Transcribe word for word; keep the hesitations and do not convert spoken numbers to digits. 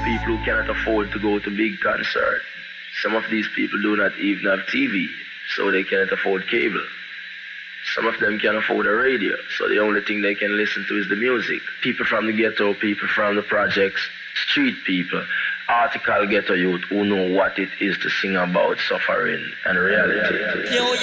people who cannot afford to go to big concerts. Some of these people do not even have T V, so they cannot afford cable. Some of them can't afford a radio, so the only thing they can listen to is the music. People from the ghetto, people from the projects, street people, article ghetto youth who know what it is to sing about suffering and reality. Yo,